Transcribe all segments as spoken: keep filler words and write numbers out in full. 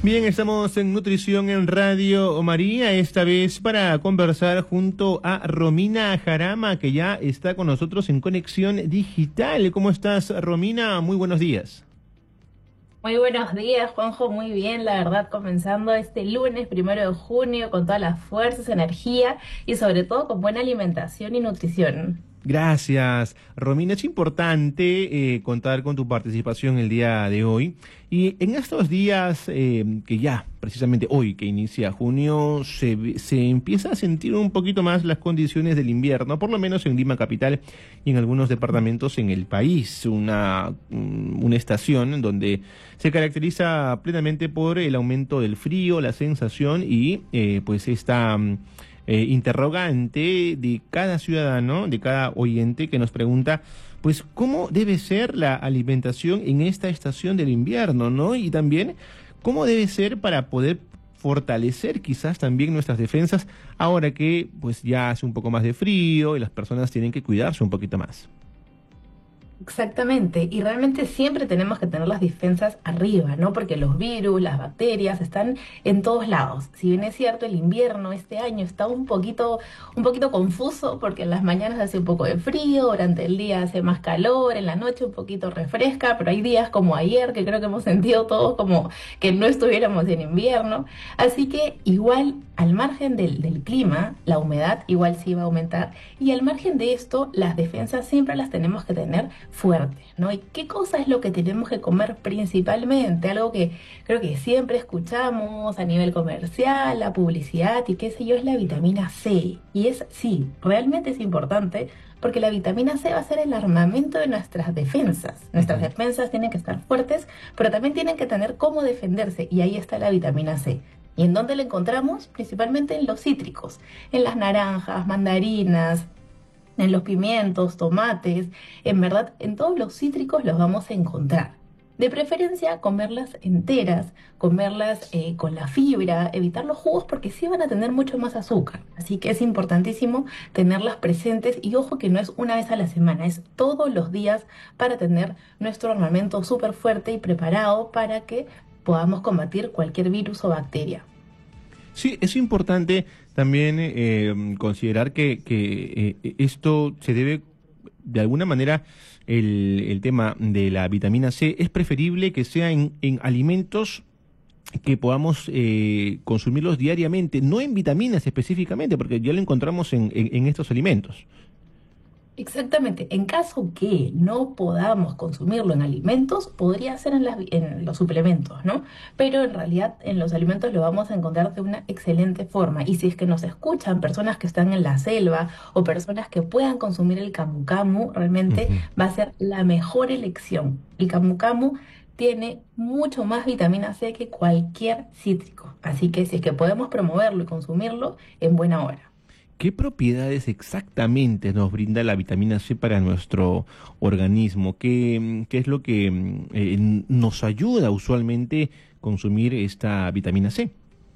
Bien, estamos en Nutrición en Radio María, esta vez para conversar junto a Romina Jarama, que ya está con nosotros en Conexión Digital. ¿Cómo estás, Romina? Muy buenos días. Muy buenos días, Juanjo, muy bien, la verdad, comenzando este lunes, primero de junio, con todas las fuerzas, energía y sobre todo con buena alimentación y nutrición. Gracias, Romina. Es importante eh, contar con tu participación el día de hoy. Y en estos días, eh, que ya, precisamente hoy que inicia junio, se, ve- se empieza a sentir un poquito más las condiciones del invierno, por lo menos en Lima capital y en algunos departamentos en el país. Una, un- una estación en donde se caracteriza plenamente por el aumento del frío, la sensación y eh, pues esta... mm, eh, interrogante de cada ciudadano, de cada oyente que nos pregunta, pues, ¿cómo debe ser la alimentación en esta estación del invierno, ¿no? Y también, ¿cómo debe ser para poder fortalecer quizás también nuestras defensas ahora que, pues, ya hace un poco más de frío y las personas tienen que cuidarse un poquito más? Exactamente, y realmente siempre tenemos que tener las defensas arriba, ¿no? Porque los virus, las bacterias están en todos lados. Si bien es cierto, el invierno este año está un poquito, un poquito confuso porque en las mañanas hace un poco de frío, durante el día hace más calor, en la noche un poquito refresca, pero hay días como ayer que creo que hemos sentido todos como que no estuviéramos en invierno. Así que igual, al margen del, del clima, la humedad igual sí va a aumentar y al margen de esto, las defensas siempre las tenemos que tener fuertes, ¿no? ¿Y qué cosa es lo que tenemos que comer principalmente? Algo que creo que siempre escuchamos a nivel comercial, la publicidad y qué sé yo, es la vitamina C. Y es, sí, realmente es importante porque la vitamina C va a ser el armamento de nuestras defensas. Nuestras Ujú. defensas tienen que estar fuertes, pero también tienen que tener cómo defenderse y ahí está la vitamina C. ¿Y en dónde la encontramos? Principalmente en los cítricos, en las naranjas, mandarinas, en los pimientos, tomates, en verdad, en todos los cítricos los vamos a encontrar. De preferencia, comerlas enteras, comerlas eh, con la fibra, evitar los jugos porque sí van a tener mucho más azúcar. Así que es importantísimo tenerlas presentes y ojo que no es una vez a la semana, es todos los días para tener nuestro armamento súper fuerte y preparado para que podamos combatir cualquier virus o bacteria. Sí, es importante también eh, considerar que, que eh, esto se debe, de alguna manera, el, el tema de la vitamina C es preferible que sea en, en alimentos que podamos eh, consumirlos diariamente, no en vitaminas específicamente, porque ya lo encontramos en, en, en estos alimentos. Exactamente. En caso que no podamos consumirlo en alimentos, podría ser en, las vi- en los suplementos, ¿no? Pero en realidad en los alimentos lo vamos a encontrar de una excelente forma. Y si es que nos escuchan personas que están en la selva o personas que puedan consumir el camu camu, realmente Ujú. va a ser la mejor elección. El camu camu tiene mucho más vitamina C que cualquier cítrico. Así que si es que podemos promoverlo y consumirlo, en buena hora. ¿Qué propiedades exactamente nos brinda la vitamina C para nuestro organismo? ¿Qué, mm, qué es lo que mm, eh, n- nos ayuda usualmente consumir esta vitamina C?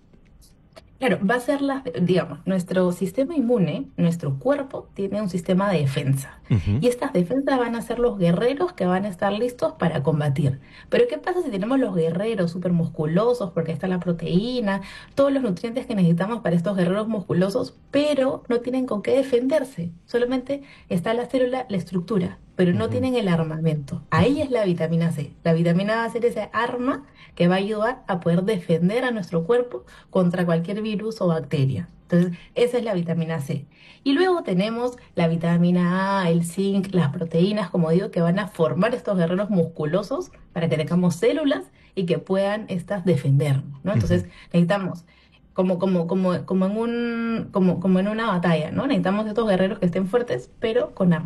Claro, va a ser la, digamos, nuestro sistema inmune, nuestro cuerpo tiene un sistema de defensa. Ujú. Y estas defensas van a ser los guerreros que van a estar listos para combatir. Pero ¿qué pasa si tenemos los guerreros súper musculosos? Porque está la proteína, todos los nutrientes que necesitamos para estos guerreros musculosos, pero no tienen con qué defenderse. Solamente está la célula, la estructura, pero no Ujú. tienen el armamento. Ahí Ujú. es la vitamina C. La vitamina va a ser ese arma que va a ayudar a poder defender a nuestro cuerpo contra cualquier virus o bacteria. Entonces, esa es la vitamina C. Y luego tenemos la vitamina A, el zinc, las proteínas, como digo, que van a formar estos guerreros musculosos para que tengamos células y que puedan estas defendernos, ¿no? Ujú. Entonces, necesitamos como, como, como, como en un, como, como en una batalla, ¿no? Necesitamos estos guerreros que estén fuertes, pero con armas.